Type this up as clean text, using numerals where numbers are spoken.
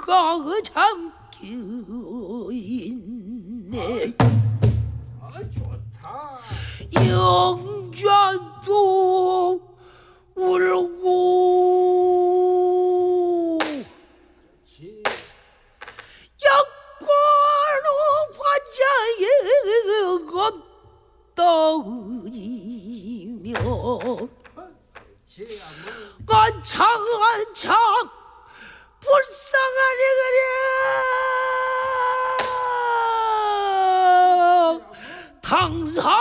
가 잠겨 있네. 아 좋다. 영자도 울고 그렇지. 약과로 화자에 엎떠이며 그렇지. 한참 불쌍하네 그래. 당사